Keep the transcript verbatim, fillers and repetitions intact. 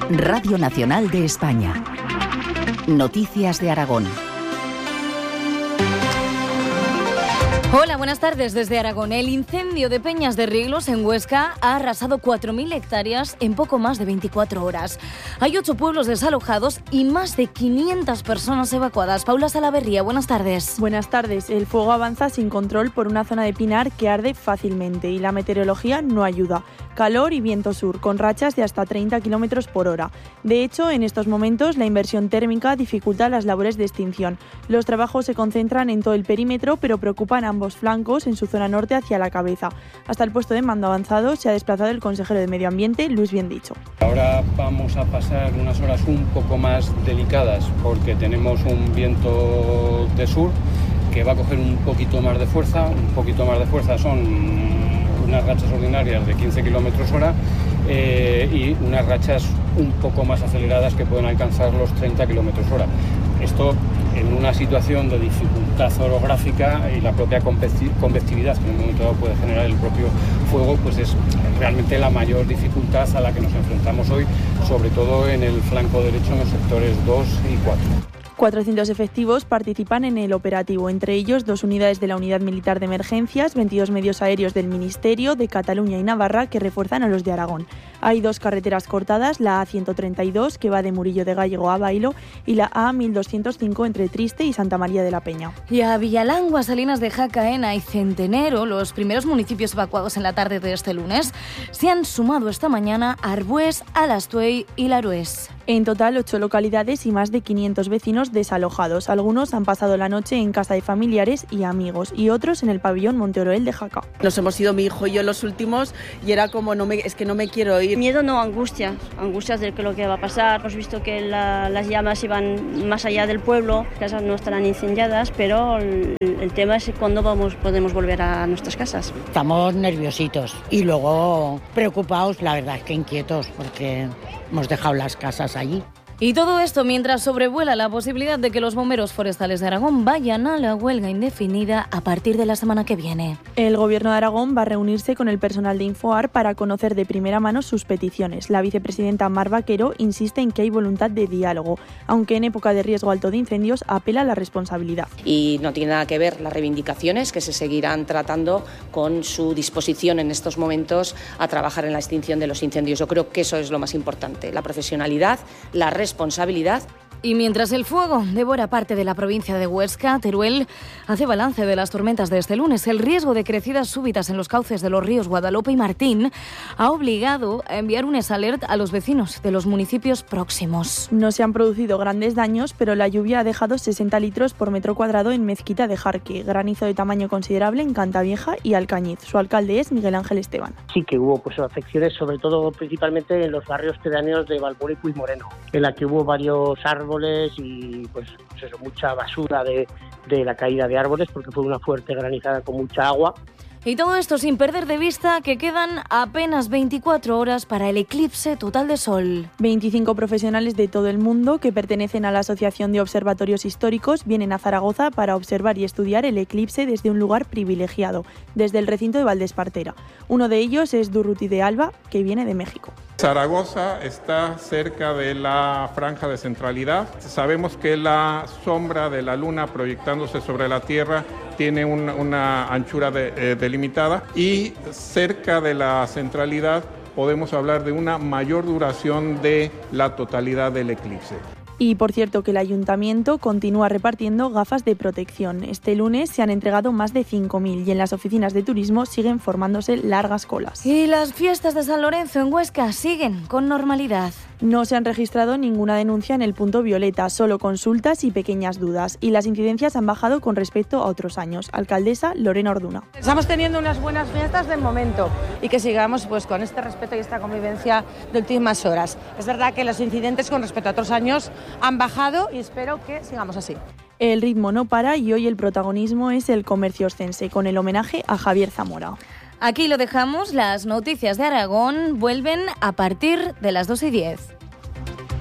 Radio Nacional de España. Noticias de Aragón. Hola, buenas tardes desde Aragón. El incendio de Peñas de Riglos en Huesca ha arrasado cuatro mil hectáreas en poco más de veinticuatro horas. Hay ocho pueblos desalojados y más de quinientas personas evacuadas. Paula Salaverría, buenas tardes. Buenas tardes. El fuego avanza sin control por una zona de pinar que arde fácilmente y la meteorología no ayuda. Calor y viento sur, con rachas de hasta treinta kilómetros por hora. De hecho, en estos momentos la inversión térmica dificulta las labores de extinción. Los trabajos se concentran en todo el perímetro, pero preocupan a ambos flancos en su zona norte hacia la cabeza. Hasta el puesto de mando avanzado se ha desplazado el consejero de Medio Ambiente, Luis Biendicho. Ahora vamos a pasar unas horas un poco más delicadas porque tenemos un viento de sur que va a coger un poquito más de fuerza. Un poquito más de fuerza son unas rachas ordinarias de quince kilómetros hora eh, y unas rachas un poco más aceleradas que pueden alcanzar los treinta kilómetros hora. Esto en una situación de dificultad orográfica y la propia convectividad que en un momento dado puede generar el propio fuego, pues es realmente la mayor dificultad a la que nos enfrentamos hoy, sobre todo en el flanco derecho, en los sectores dos y cuatro. cuatrocientos efectivos participan en el operativo, entre ellos dos unidades de la Unidad Militar de Emergencias, veintidós medios aéreos del Ministerio, de Cataluña y Navarra, que refuerzan a los de Aragón. Hay dos carreteras cortadas, la A ciento treinta y dos, que va de Murillo de Gállego a Bailo, y la A mil doscientos cinco entre Triste y Santa María de la Peña. Y a Villalangua, Salinas de Jacaena y Centenero, los primeros municipios evacuados en la tarde de este lunes, se han sumado esta mañana a Arbués, Alastuey y Larués. En total, ocho localidades y más de quinientos vecinos desalojados. Algunos han pasado la noche en casa de familiares y amigos y otros en el pabellón Monteoroel de Jaca. Nos hemos ido mi hijo y yo los últimos y era como, no me, es que no me quiero ir. Miedo no, angustia. Angustias de lo que va a pasar. Hemos visto que la, las llamas iban más allá del pueblo, las casas no estarán incendiadas, pero el, el tema es cuándo vamos, podemos volver a nuestras casas. Estamos nerviositos y luego preocupados, la verdad es que inquietos, porque hemos dejado las casas allí. Y todo esto mientras sobrevuela la posibilidad de que los bomberos forestales de Aragón vayan a la huelga indefinida a partir de la semana que viene. El Gobierno de Aragón va a reunirse con el personal de Infoar para conocer de primera mano sus peticiones. La vicepresidenta Mar Vaquero insiste en que hay voluntad de diálogo, aunque en época de riesgo alto de incendios apela a la responsabilidad. Y no tiene nada que ver las reivindicaciones que se seguirán tratando con su disposición en estos momentos a trabajar en la extinción de los incendios. Yo creo que eso es lo más importante, la profesionalidad, la responsabilidad. responsabilidad. Y mientras el fuego devora parte de la provincia de Huesca, Teruel hace balance de las tormentas de este lunes. El riesgo de crecidas súbitas en los cauces de los ríos Guadalope y Martín ha obligado a enviar un S-Alert a los vecinos de los municipios próximos. No se han producido grandes daños, pero la lluvia ha dejado sesenta litros por metro cuadrado en Mezquita de Jarque, granizo de tamaño considerable en Cantavieja y Alcañiz. Su alcalde es Miguel Ángel Esteban. Sí que hubo pues afecciones, sobre todo principalmente en los barrios pedáneos de Valbórico y Moreno, en la que hubo varios árboles y pues, pues eso, mucha basura de, de la caída de árboles porque fue una fuerte granizada con mucha agua. Y todo esto sin perder de vista que quedan apenas veinticuatro horas para el eclipse total de sol. veinticinco profesionales de todo el mundo que pertenecen a la Asociación de Observatorios Históricos vienen a Zaragoza para observar y estudiar el eclipse desde un lugar privilegiado, desde el recinto de Valdespartera. Uno de ellos es Durruti de Alba, que viene de México. Zaragoza está cerca de la franja de centralidad. Sabemos que la sombra de la luna proyectándose sobre la Tierra tiene un, una anchura de, eh, delimitada y cerca de la centralidad podemos hablar de una mayor duración de la totalidad del eclipse. Y por cierto que el Ayuntamiento continúa repartiendo gafas de protección. Este lunes se han entregado más de cinco mil y en las oficinas de turismo siguen formándose largas colas. Y las fiestas de San Lorenzo en Huesca siguen con normalidad. No se han registrado ninguna denuncia en el punto violeta, solo consultas y pequeñas dudas. Y las incidencias han bajado con respecto a otros años. Alcaldesa Lorena Orduna. Estamos teniendo unas buenas fiestas de momento y que sigamos pues con este respeto y esta convivencia de últimas horas. Es verdad que los incidentes con respecto a otros años han bajado y espero que sigamos así. El ritmo no para y hoy el protagonismo es el comercio oscense, con el homenaje a Javier Zamora. Aquí lo dejamos, las noticias de Aragón vuelven a partir de las dos y diez.